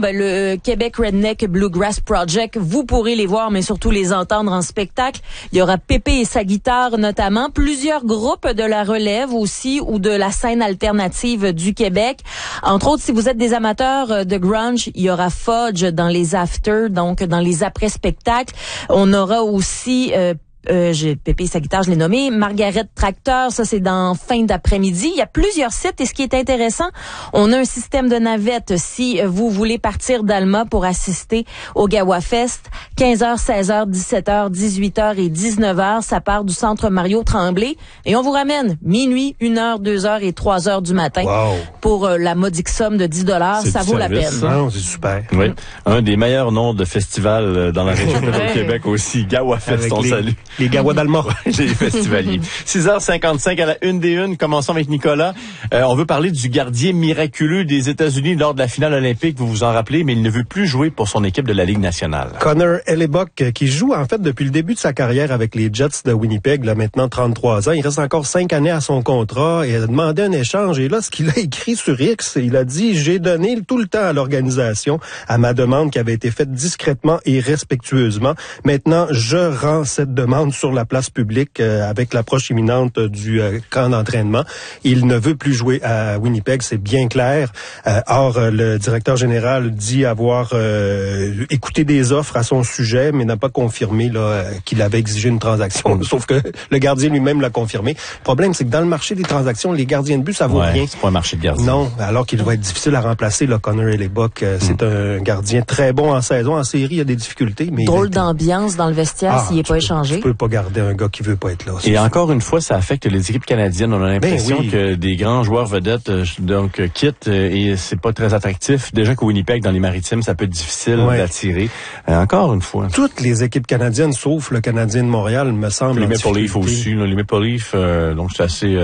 le Québec Redneck Bluegrass Project, vous pourrez les voir, mais surtout les entendre en spectacle. Il y aura Pépé et sa guitare notamment, plusieurs groupes de la relève aussi ou de la scène alternative du Québec. Entre autres, si vous êtes des amateurs de grunge, il y aura Fudge dans les afters, donc dans les après-spectacles. On aura aussi Pépé et sa guitare, je l'ai nommé. Margaret Tracteur, ça c'est dans fin d'après-midi. Il y a plusieurs sites et ce qui est intéressant, on a un système de navette si vous voulez partir d'Alma pour assister au Gawa Fest. 15h, 16h, 17h, 18h et 19h. Ça part du centre Mario Tremblay et on vous ramène minuit, 1h, 2h et 3h du matin. Wow. Pour la modique somme de 10 $. Ça vaut la peine. Non, c'est super. Oui. Un des meilleurs noms de festival dans la région de Québec aussi. Gawa Fest, on salue. Les Gawa d'Alma. Les festivaliers. 6h55 à la une des unes. Commençons avec Nicolas. On veut parler du gardien miraculeux des États-Unis lors de la finale olympique. Vous vous en rappelez, mais il ne veut plus jouer pour son équipe de la Ligue nationale. Connor Hellebuyck, qui joue en fait depuis le début de sa carrière avec les Jets de Winnipeg, là maintenant 33 ans. Il reste encore 5 années à son contrat et il a demandé un échange. Et là, ce qu'il a écrit sur X, il a dit « J'ai donné tout le temps à l'organisation à ma demande qui avait été faite discrètement et respectueusement. Maintenant, je rends cette demande sur la place publique avec l'approche imminente du camp d'entraînement. Il ne veut plus jouer à Winnipeg, c'est bien clair. Or, le directeur général dit avoir écouté des offres à son sujet, mais n'a pas confirmé là, qu'il avait exigé une transaction. Sauf que le gardien lui-même l'a confirmé. Le problème, c'est que dans le marché des transactions, les gardiens de but, ça vaut rien. C'est pas un marché de gardien. Non, alors qu'il va être difficile à remplacer, là, Connor Hellebuyck. C'est un gardien très bon en saison. En série, il y a des difficultés. Mais drôle d'ambiance dans le vestiaire s'il n'est pas échangé. Tu peux pas garder un gars qui veut pas être là. Et encore une fois, ça affecte les équipes canadiennes. On a l'impression que des grands joueurs vedettes quittent et c'est pas très attractif. Déjà qu'au Winnipeg, dans les Maritimes, ça peut être difficile d'attirer. Encore une fois. Toutes les équipes canadiennes, sauf le Canadien de Montréal, me semble. Les Maple Leafs aussi. Les Maple Leafs, donc c'est assez...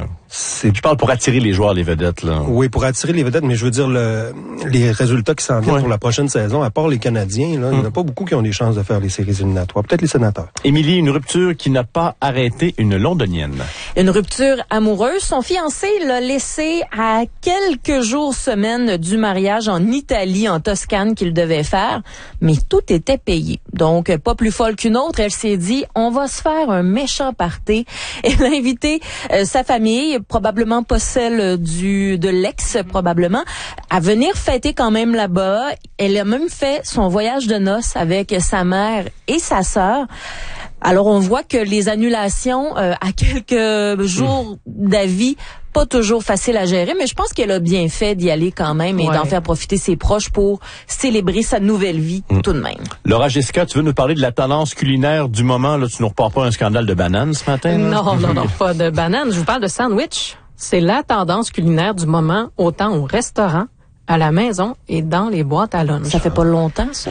Je parle pour attirer les joueurs, les vedettes, là. Oui, pour attirer les vedettes, mais je veux dire, les résultats qui s'en viennent pour la prochaine saison, à part les Canadiens, là, il n'y en a pas beaucoup qui ont des chances de faire les séries éliminatoires. Peut-être les Sénateurs. Émilie, une rupture qui n'a pas arrêté une Londonienne. Une rupture amoureuse. Son fiancé l'a laissé à quelques jours, semaines du mariage en Italie, en Toscane, qu'il devait faire, mais tout était payé. Donc, pas plus folle qu'une autre, elle s'est dit, on va se faire un méchant party. Elle a invité sa famille, probablement pas celle de l'ex, probablement, à venir fêter quand même là-bas. Elle a même fait son voyage de noces avec sa mère et sa sœur. Alors, on voit que les annulations à quelques jours d'avis, pas toujours facile à gérer, mais je pense qu'elle a bien fait d'y aller quand même et d'en faire profiter ses proches pour célébrer sa nouvelle vie tout de même. Laura Jessica, tu veux nous parler de la tendance culinaire du moment? Là, tu nous repars pas un scandale de bananes ce matin? Non, pas de bananes. Je vous parle de sandwich. C'est la tendance culinaire du moment, autant au restaurant, à la maison et dans les boîtes à lunch. Ça fait pas longtemps, ça?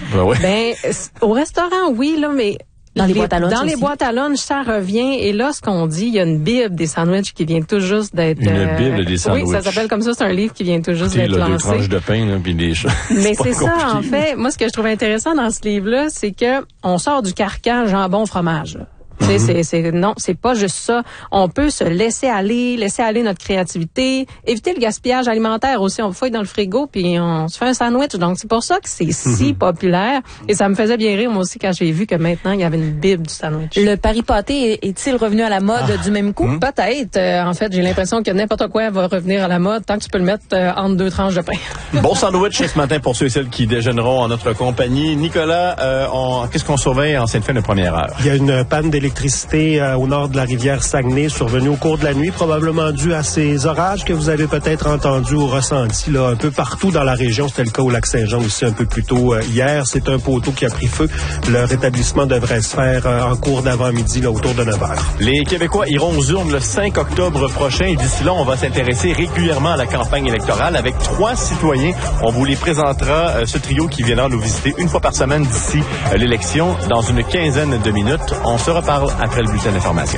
Au restaurant, oui, là, mais... Dans les boîtes à lunch Dans les boîtes à lunch, ça revient. Et là, ce qu'on dit, il y a une bible des sandwichs qui vient tout juste d'être... Une bible des sandwichs. Oui, ça s'appelle comme ça. C'est un livre qui vient tout juste d'être lancé. 2 tranches de pain, là, puis des choses. Mais c'est ça, en fait. Moi, ce que je trouve intéressant dans ce livre-là, c'est que on sort du carcan jambon fromage, là. Non, c'est pas juste ça. On peut se laisser aller notre créativité, éviter le gaspillage alimentaire aussi. On fouille dans le frigo puis on se fait un sandwich. Donc c'est pour ça que c'est si populaire. Et ça me faisait bien rire moi aussi quand j'ai vu que maintenant il y avait une bible du sandwich. Le Paris pâté est-il revenu à la mode du même coup? Peut-être. En fait, j'ai l'impression que n'importe quoi va revenir à la mode tant que tu peux le mettre entre 2 tranches de pain. Bon sandwich ce matin pour ceux et celles qui déjeuneront en notre compagnie. Nicolas, qu'est-ce qu'on surveille en cette fin de première heure? Il y a une panne d'électricité au nord de la rivière Saguenay survenue au cours de la nuit, probablement due à ces orages que vous avez peut-être entendus ou ressentis là, un peu partout dans la région. C'était le cas au Lac-Saint-Jean aussi un peu plus tôt hier. C'est un poteau qui a pris feu. Le rétablissement devrait se faire en cours d'avant-midi là, autour de 9h. Les Québécois iront aux urnes le 5 octobre prochain et d'ici là, on va s'intéresser régulièrement à la campagne électorale avec 3 citoyens. On vous les présentera, ce trio qui viendra nous visiter une fois par semaine d'ici l'élection dans une quinzaine de minutes. On se reparle après le bulletin d'information.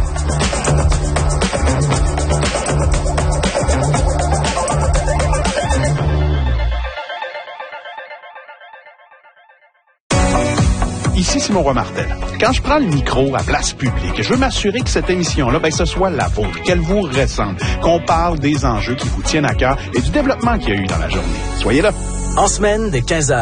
Ici Simon Roy Martel. Quand je prends le micro à place publique, je veux m'assurer que cette émission-là, ce soit la vôtre, qu'elle vous ressemble, qu'on parle des enjeux qui vous tiennent à cœur et du développement qu'il y a eu dans la journée. Soyez là. En semaine, dès 15h.